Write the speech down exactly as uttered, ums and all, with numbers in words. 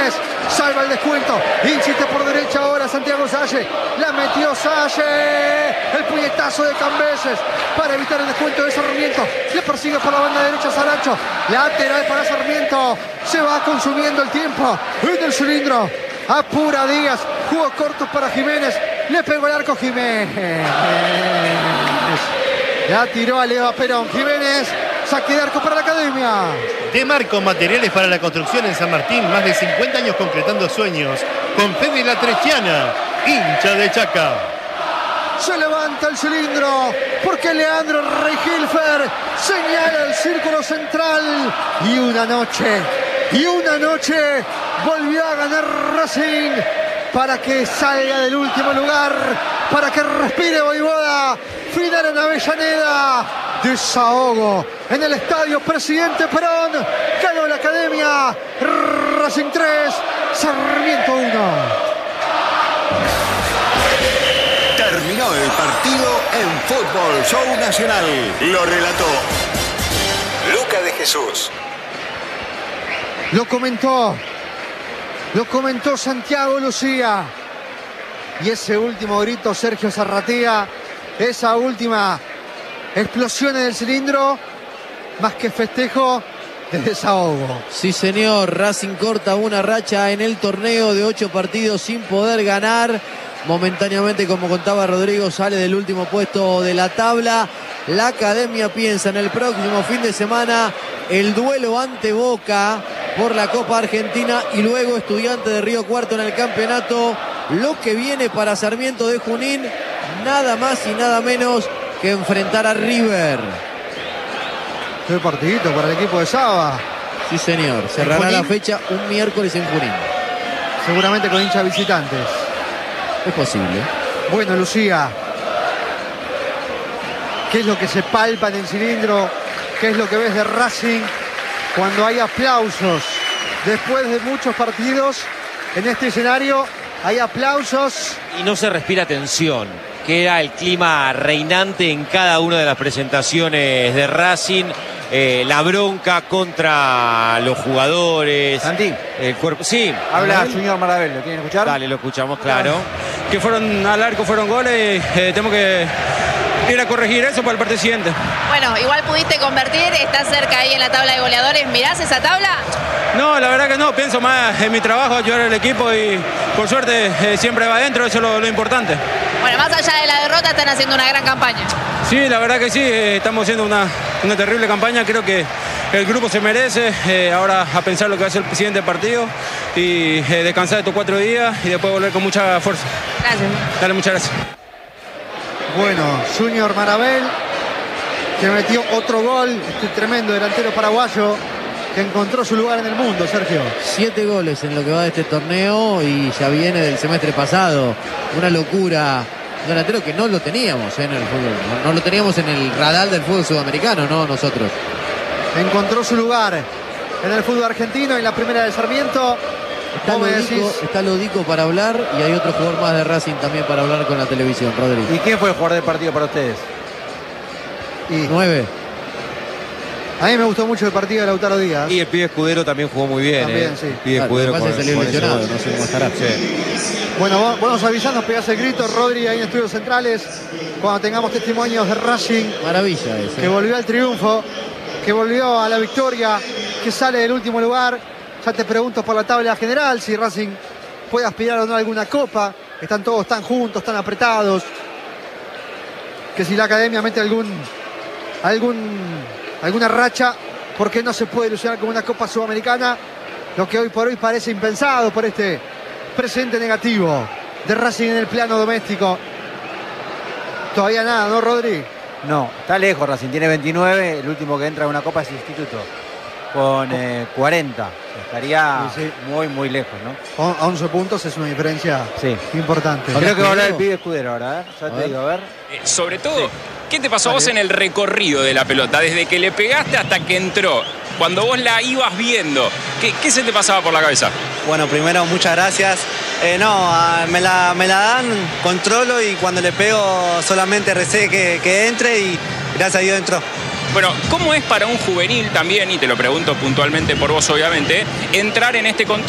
Jiménez salva el descuento. Insiste por derecha ahora Santiago Salle. La metió Salle. El puñetazo de Cambeses para evitar el descuento de Sarmiento. Le persigue por la banda derecha Saracho. Lateral para Sarmiento. Se va consumiendo el tiempo en el cilindro. Apura Díaz. Jugó corto para Jiménez. Le pegó el arco Jiménez. La tiró a Leva Perón. Jiménez. Saque de arco para la Academia. De Marco Materiales para la Construcción en San Martín. Más de cincuenta años concretando sueños. Con Fede La Trechiana, hincha de Chaca. Se levanta el cilindro porque Leandro Reigilfer señala el círculo central. Y una noche, y una noche volvió a ganar Racing para que salga del último lugar, para que respire Voivoda. Final en Avellaneda. Desahogo en el estadio Presidente Perón. Ganó la Academia. Racing tres, Sarmiento uno. Terminó el partido en Fútbol Show Nacional. Lo relató Luca de Jesús. Lo comentó. Lo comentó Santiago Lucía. Y ese último grito, Sergio Zarratea. Esa última explosión en el cilindro. Más que festejo, de desahogo. Sí, señor. Racing corta una racha en el torneo de ocho partidos sin poder ganar. Momentáneamente, como contaba Rodrigo, sale del último puesto de la tabla. La Academia piensa en el próximo fin de semana el duelo ante Boca por la Copa Argentina y luego Estudiantes de Río Cuarto en el campeonato. Lo que viene para Sarmiento de Junín, nada más y nada menos que enfrentar a River. Qué partidito para el equipo de Saba. Sí, señor. Cerrará la fecha un miércoles en Junín. Seguramente con hinchas visitantes. Es posible. Bueno, Lucía, ¿qué es lo que se palpa en el cilindro? ¿Qué es lo que ves de Racing cuando hay aplausos? Después de muchos partidos en este escenario hay aplausos. Y no se respira tensión, que era el clima reinante en cada una de las presentaciones de Racing. Eh, la bronca contra los jugadores. Santi, el cuerpo. Sí, habla Junior Marabel, ¿lo quieren escuchar? Dale, lo escuchamos, claro. Que fueron al arco, fueron goles. Eh, tenemos que ir a corregir eso para el partido siguiente. Bueno, igual pudiste convertir, estás cerca ahí en la tabla de goleadores. ¿Mirás esa tabla? No, la verdad que no. Pienso más en mi trabajo, ayudar al equipo y por suerte eh, siempre va adentro. Eso es lo, lo importante. Bueno, más allá de la derrota, están haciendo una gran campaña. Sí, la verdad que sí. Eh, estamos haciendo una, una terrible campaña. Creo que el grupo se merece. Eh, ahora a pensar lo que va a ser el siguiente partido y eh, descansar estos cuatro días y después volver con mucha fuerza. Gracias. Dale, muchas gracias. Bueno, Junior Marabel, que metió otro gol, este tremendo delantero paraguayo, que encontró su lugar en el mundo, Sergio. Siete goles en lo que va de este torneo y ya viene del semestre pasado. Una locura. Un delantero que no lo teníamos eh, en el fútbol. No, no lo teníamos en el radar del fútbol sudamericano, no nosotros. Encontró su lugar en el fútbol argentino, en la primera de Sarmiento. Está Lodico, está Lodico para hablar y hay otro jugador más de Racing también para hablar con la televisión, Rodrigo. ¿Y quién fue el jugador del partido para ustedes? Y Nueve. A mí me gustó mucho el partido de Lautaro Díaz. Y el pibe Escudero también jugó muy bien. También, eh. sí. El pibe Claro, Escudero lo que pasa es que salió lesionado, ese gol. no sé cómo estará. Sí. Bueno, vos, vos nos avisás, nos pegás el grito, Rodri, ahí en Estudios Centrales, cuando tengamos testimonios de Racing. Maravilla ese. Que volvió al triunfo, que volvió a la victoria, que sale del último lugar. Ya te pregunto por la tabla general si Racing puede aspirar o no a alguna copa. Están todos tan juntos, tan apretados. Que si la Academia mete algún, algún, alguna racha, ¿por qué no se puede ilusionar con una Copa Sudamericana? Lo que hoy por hoy parece impensado por este presente negativo de Racing en el plano doméstico. Todavía nada, ¿no, Rodri? No, está lejos Racing, tiene veintinueve, el último que entra en una Copa es Instituto, con eh, cuarenta. Estaría Sí, sí. muy, muy lejos, ¿no? A once puntos es una diferencia Sí. importante. Creo que va a hablar el pibe Escudero ahora, ¿eh? Ya A te ver. digo, a ver. Eh, sobre todo, ¿qué te pasó a vos en el recorrido de la pelota? Desde que le pegaste hasta que entró. Cuando vos la ibas viendo, ¿qué, qué se te pasaba por la cabeza? Bueno, primero muchas gracias. Eh, no, ah, me, la, me la dan, controlo y cuando le pego solamente recé que, que entre y gracias a Dios entró. Bueno, ¿cómo es para un juvenil también, y te lo pregunto puntualmente por vos obviamente, entrar en este contexto?